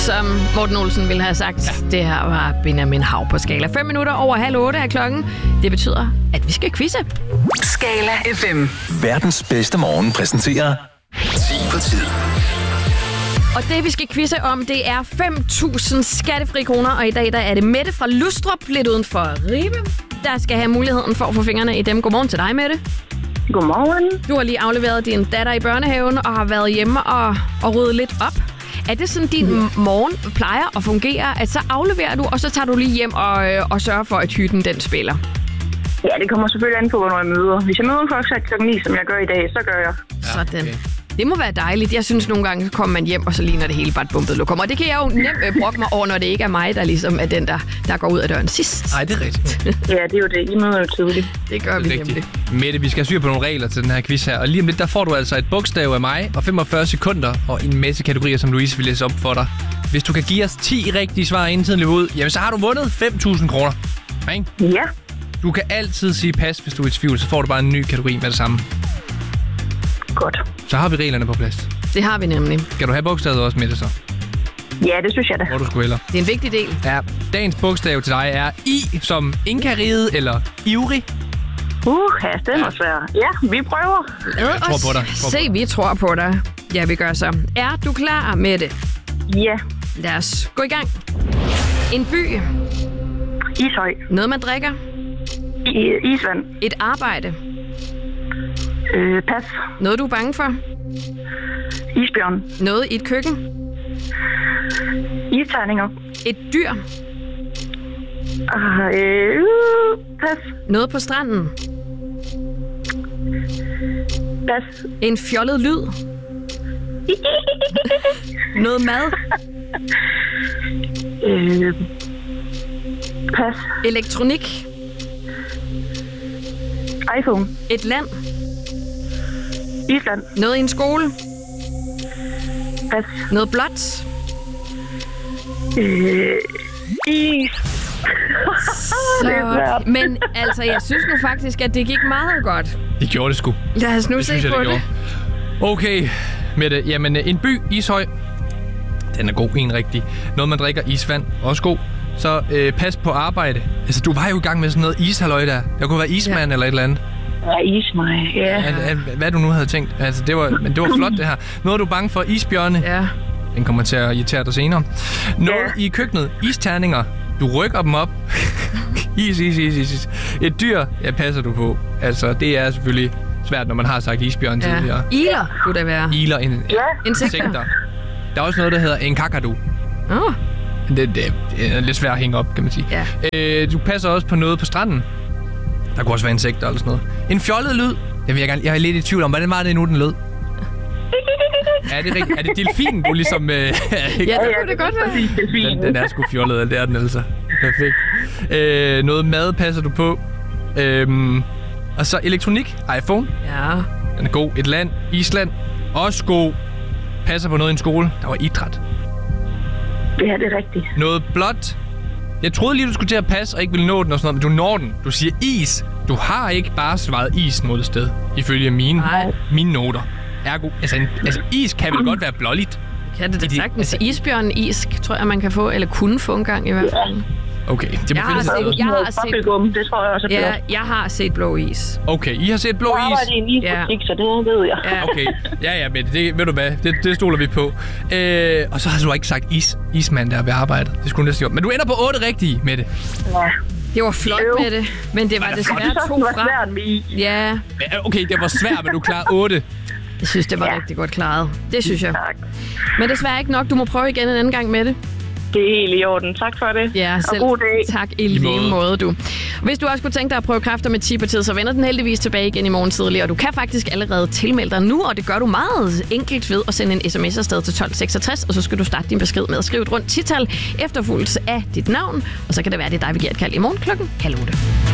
som Morten Olsen ville have sagt. Ja. Det her var Benjamin Hav på Skala. 5 minutter over 7:30 er klokken. Det betyder, at vi skal quizze. Skala FM. Verdens bedste morgen præsenterer 10 på tid. Og det, vi skal quizze om, det er 5.000 skattefri kroner. Og i dag der er det Mette fra Lustrup, lidt uden for Ribe, der skal have muligheden for at få fingrene i dem. Godmorgen til dig, Mette. Godmorgen. Du har lige afleveret din datter i børnehaven og har været hjemme og ryddet lidt op. Er det sådan, din morgen plejer at fungere, at så afleverer du, og så tager du lige hjem og sørger for, at hytten den spiller? Ja, det kommer selvfølgelig an på, hvornår jeg møder. Hvis jeg møder folk kl. 9, som jeg gør i dag, så gør jeg. Sådan. Okay. Det må være dejligt. Jeg synes nogle gange, så kommer man hjem, og så ligner det hele bare et bumpet lokum. Og det kan jeg jo nemt brokke mig over, når det ikke er mig, der ligesom er den, der går ud af døren sidst. Nej, det er rigtigt. Ja, det er jo det. I møder jo tidligt. Det gør vi nemlig. Mette, vi skal styre på nogle regler til den her quiz her. Og lige om lidt, der får du altså et bogstav af mig, og 45 sekunder, og en masse kategorier, som Louise vil læse op for dig. Hvis du kan give os 10 rigtige svar, inden tiden løber ud, jamen så har du vundet 5.000 kroner. Ikke? Ja. Du kan altid sige pas, hvis du er i tvivl, så får du bare en ny kategori med det samme. Godt. Så har vi reglerne på plads. Det har vi nemlig. Skal du have bogstavet også med det så? Ja, det synes jeg da. Hvor du skulle hellere. Det er en vigtig del. Ja, dagens bogstav til dig er I som Inkariget eller ivrig. Ja, det er svært. Ja, vi prøver. Jeg tror på dig. Se, vi tror på dig. Ja, vi gør så. Er du klar med det? Ja. Lad os gå i gang. En by. Ishøj. Noget, man drikker. Isvand. Et arbejde. Pas. Noget, du er bange for. Isbjørn. Noget i et køkken. Isterninger. Et dyr. Pas. Noget på stranden. Pas. En fjollet lyd. Noget mad. Pas. Elektronik. iPhone. Et land. Island. Noget i en skole. Pas. Noget blåt. Is. Så, men altså, jeg synes nu faktisk, at det gik meget godt. Det gjorde det sgu. Lad os nu se på det. Okay, Mette. Jamen, en by, Ishøj. Den er god, en rigtig. Noget, man drikker, isvand. Også god. Så pas på arbejde. Altså, du var jo i gang med sådan noget ishalløj der. Der kunne være ismand eller et eller andet. Ja, ismand, ja. Hvad du nu havde tænkt. Altså, det var flot, det her. Noget, du er bange for, isbjørne. Ja. Den kommer til at irritere dig senere. Noget i køkkenet, isterninger. Du rykker dem op. Is. Et dyr, passer du på. Altså, det er selvfølgelig svært, når man har sagt isbjørn tidligere. Iler kunne det være. Iler, insekter. Der er også noget, der hedder en kakadu. Det er lidt svært at hænge op, kan man sige. Ja. Du passer også på noget på stranden. Der kunne også være insekter eller sådan noget. En fjollet lyd. Jeg er lidt i tvivl om, hvordan var det nu, den lød? Er det rigtigt? Er det delfin, du ligesom... Ja, det kunne det godt være. Den er sgu fjollet, det er den altså. Perfekt. Noget mad passer du på. Og så elektronik. iPhone. Ja. Den er god. Et land. Island. Også god. Passer på noget i en skole. Der var idræt. Ja, det er rigtigt. Noget blåt. Jeg troede lige, du skulle til at passe og ikke ville nå den og sådan noget, men du når den. Du siger is. Du har ikke bare svaret is mod et sted, ifølge mine noter. Ergo, altså is kan vel godt være blåligt? Kan det sagtens. Isbjørn is, tror jeg, man kan få, eller kunne få en gang i hvert fald. Okay, det må jeg har set det tror jeg også er blå. Jeg har set blå is. Okay, I har set blå is? Jeg arbejder i en isbutik, så det ved jeg. Ja. Okay, ja, men det ved du hvad, det stoler vi på. Og så har du ikke sagt ismand der ved arbejdet. Det skulle næsten gjort. Men du ender på 8 rigtige, Mette. Ja. Det var flot med det, men det var desværre 2 fra. Ja. Okay, det var svært, men du klarede 8. Jeg synes, det var rigtig godt klaret. Det synes jeg. Tak. Men desværre ikke nok. Du må prøve igen en anden gang med det. Det er helt i orden. Tak for det. Ja, og god dag. Tak i lige måde, du. Hvis du også kunne tænke dig at prøve kræfter med 10 på tid, så vender den heldigvis tilbage igen i morgen tidlig. Og du kan faktisk allerede tilmelde dig nu, og det gør du meget enkelt ved at sende en sms afsted til 1266, og så skal du starte din besked med at skrive et rundt 10-tal efterfulgt af dit navn. Og så kan det være, det er dig, vi giver et kald i morgen 7:30.